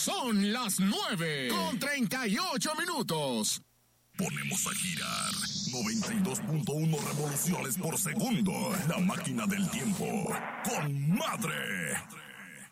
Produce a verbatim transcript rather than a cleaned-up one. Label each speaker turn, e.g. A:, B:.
A: Son las nueve con treinta y ocho minutos.
B: Ponemos a girar noventa y dos punto uno revoluciones por segundo. La máquina del tiempo con Madre.